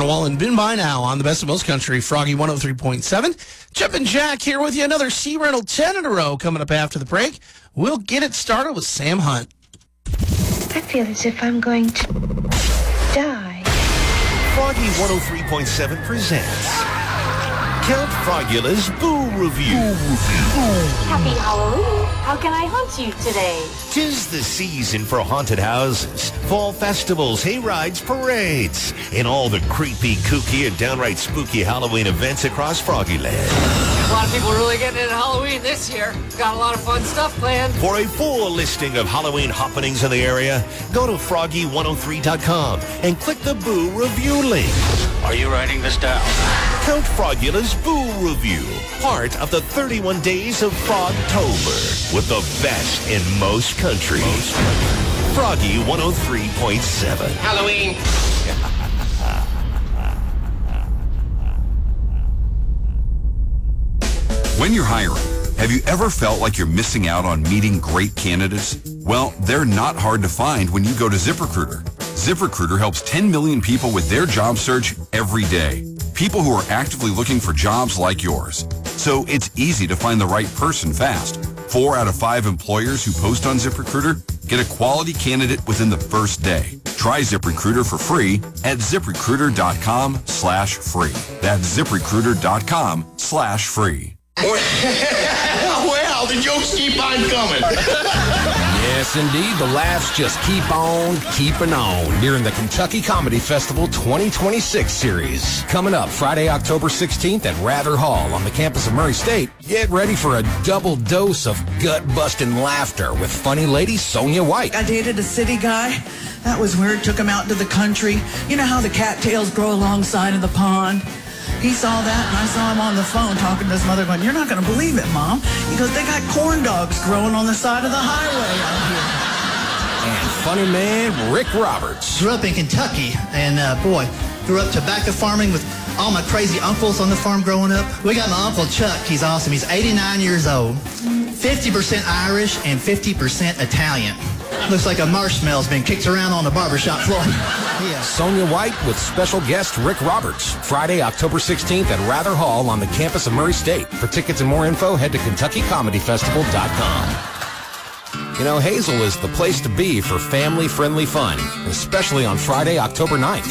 Colonel Wallen, been by now on the Best of Most Country, Froggy 103.7. Jumpin' Jack here with you. Another Sea Rental 10 in a row coming up after the break. We'll get it started with Sam Hunt. I feel as if I'm going to die. Froggy 103.7 presents Count Frogula's Boo Review. Happy Halloween. How can I haunt you today? 'Tis the season for haunted houses, fall festivals, hay rides, parades, and all the creepy, kooky, and downright spooky Halloween events across Froggyland. A lot of people really getting into Halloween this year. Got a lot of fun stuff planned. For a full listing of Halloween happenings in the area, go to froggy103.com and click the Boo Review link. Are you writing this down? Count Frogula's Boo Review, part of the 31 Days of Frogtober, with the best in most country. Froggy 103.7. Halloween. When you're hiring, have you ever felt like you're missing out on meeting great candidates? Well, they're not hard to find when you go to ZipRecruiter. ZipRecruiter helps 10 million people with their job search every day. People who are actively looking for jobs like yours. So it's easy to find the right person fast. 4 out of 5 employers who post on ZipRecruiter get a quality candidate within the first day. Try ZipRecruiter for free at ZipRecruiter.com/free. That's ZipRecruiter.com/free. Well, the jokes keep on coming. Yes, indeed. The laughs just keep on keeping on during the Kentucky Comedy Festival 2026 series. Coming up Friday, October 16th at Rather Hall on the campus of Murray State. Get ready for a double dose of gut-busting laughter with funny lady Sonia White. I dated a city guy. That was weird. Took him out to the country. You know how the cattails grow alongside of the pond? He saw that, and I saw him on the phone talking to his mother going, "You're not going to believe it, Mom." He goes, "They got corn dogs growing on the side of the highway out here." And funny man Rick Roberts. Grew up in Kentucky, and grew up tobacco farming with all my crazy uncles on the farm growing up. We got my Uncle Chuck. He's awesome. He's 89 years old, 50% Irish and 50% Italian. Looks like a marshmallow's been kicked around on the barbershop floor. Yeah. Sonia White with special guest Rick Roberts. Friday, October 16th at Rather Hall on the campus of Murray State. For tickets and more info, head to KentuckyComedyFestival.com. You know, Hazel is the place to be for family-friendly fun, especially on Friday, October 9th.